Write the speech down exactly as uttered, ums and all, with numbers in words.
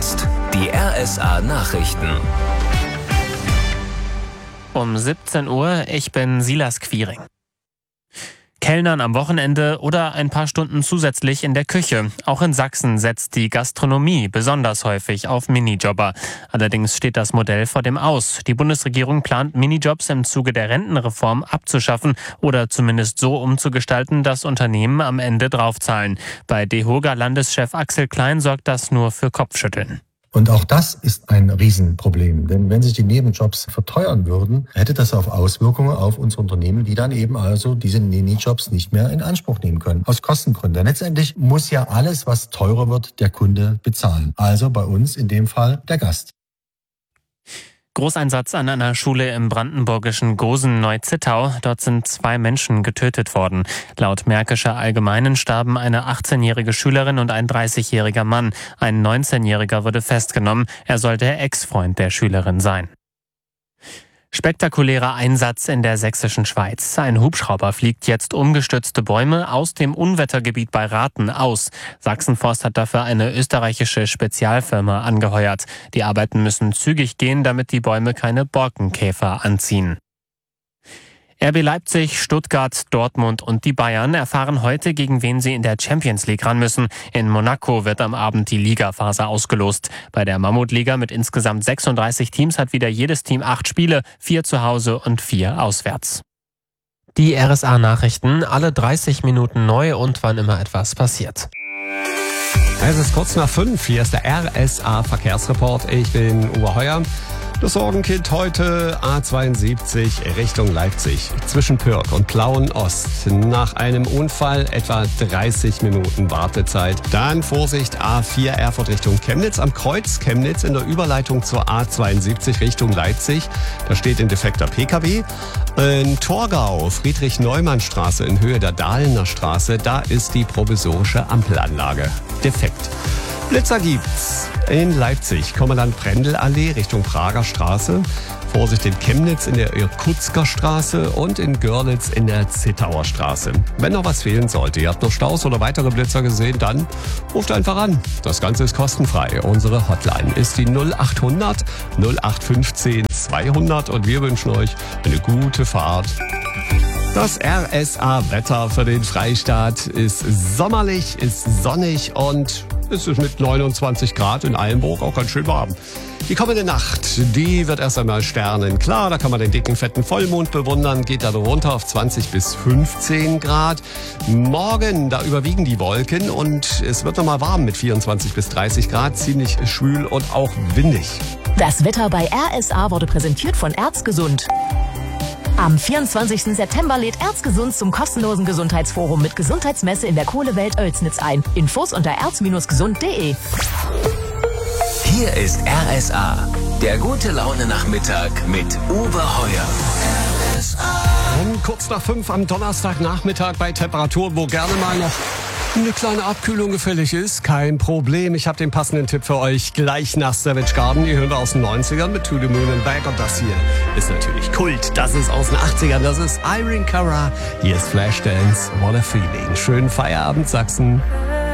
jetzt die R S A-Nachrichten. Um siebzehn Uhr, ich bin Silas Quiring. Kellnern am Wochenende oder ein paar Stunden zusätzlich in der Küche. Auch in Sachsen setzt die Gastronomie besonders häufig auf Minijobber. Allerdings steht das Modell vor dem Aus. Die Bundesregierung plant, Minijobs im Zuge der Rentenreform abzuschaffen oder zumindest so umzugestalten, dass Unternehmen am Ende draufzahlen. Bei DEHOGA-Landeschef Axel Klein sorgt das nur für Kopfschütteln. Und auch das ist ein Riesenproblem. Denn wenn sich die Nebenjobs verteuern würden, hätte das auch Auswirkungen auf unsere Unternehmen, die dann eben also diese Minijobs nicht mehr in Anspruch nehmen können. Aus Kostengründen. Letztendlich muss ja alles, was teurer wird, der Kunde bezahlen. Also bei uns in dem Fall der Gast. Großeinsatz an einer Schule im brandenburgischen Gosen-Neuzittau. Dort sind zwei Menschen getötet worden. Laut Märkischer Allgemeinen starben eine achtzehnjährige Schülerin und ein dreißigjähriger Mann. Ein neunzehnjähriger wurde festgenommen. Er soll der Ex-Freund der Schülerin sein. Spektakulärer Einsatz in der sächsischen Schweiz. Ein Hubschrauber fliegt jetzt umgestürzte Bäume aus dem Unwettergebiet bei Rathen aus. Sachsenforst hat dafür eine österreichische Spezialfirma angeheuert. Die Arbeiten müssen zügig gehen, damit die Bäume keine Borkenkäfer anziehen. R B Leipzig, Stuttgart, Dortmund und die Bayern erfahren heute, gegen wen sie in der Champions League ran müssen. In Monaco wird am Abend die Ligaphase ausgelost. Bei der Mammutliga mit insgesamt sechsunddreißig Teams hat wieder jedes Team acht Spiele, vier zu Hause und vier auswärts. Die R S A-Nachrichten, alle dreißig Minuten neu und wann immer etwas passiert. Es ist kurz nach fünf, hier ist der R S A-Verkehrsreport. Ich bin Uwe Heuer. Das Sorgenkind heute A zweiundsiebzig Richtung Leipzig zwischen Pürg und Plauen-Ost. Nach einem Unfall etwa dreißig Minuten Wartezeit. Dann Vorsicht A vier Erfurt Richtung Chemnitz. Am Kreuz Chemnitz in der Überleitung zur A zweiundsiebzig Richtung Leipzig. Da steht ein defekter P K W. In Torgau, Friedrich-Neumann-Straße in Höhe der Dahlener Straße. Da ist die provisorische Ampelanlage defekt. Blitzer gibt's in Leipzig, Kommandant Brendel-Allee Richtung Prager Straße. Vorsicht in Chemnitz in der Irkutsker Straße und in Görlitz in der Zittauer Straße. Wenn noch was fehlen sollte, ihr habt noch Staus oder weitere Blitzer gesehen, dann ruft einfach an. Das Ganze ist kostenfrei. Unsere Hotline ist die null acht hundert null acht fünfzehn zweihundert und wir wünschen euch eine gute Fahrt. Das R S A-Wetter für den Freistaat ist sommerlich, ist sonnig und es ist mit neunundzwanzig Grad in Eilenburg auch ganz schön warm. Die kommende Nacht, die wird erst einmal sternenklar. Da kann man den dicken, fetten Vollmond bewundern. Geht dann runter auf zwanzig bis fünfzehn Grad. Morgen, da überwiegen die Wolken und es wird nochmal warm mit vierundzwanzig bis dreißig Grad. Ziemlich schwül und auch windig. Das Wetter bei R S A wurde präsentiert von Erzgesund. Am vierundzwanzigsten September lädt Erzgesund zum kostenlosen Gesundheitsforum mit Gesundheitsmesse in der Kohlewelt Oelsnitz ein. Infos unter erz Bindestrich gesund punkt de. Hier ist R S A, der gute Laune-Nachmittag mit Uwe Heuer. R S A. Um kurz nach fünf am Donnerstagnachmittag bei Temperaturen, wo gerne mal noch eine kleine Abkühlung gefällig ist. Kein Problem, ich habe den passenden Tipp für euch gleich nach Savage Garden. Die hören wir aus den neunzigern mit To the Moon and Back. Und das hier ist natürlich Kult. Das ist aus den achtzigern, das ist Irene Cara. Hier ist Flashdance, What a Feeling. Schönen Feierabend, Sachsen.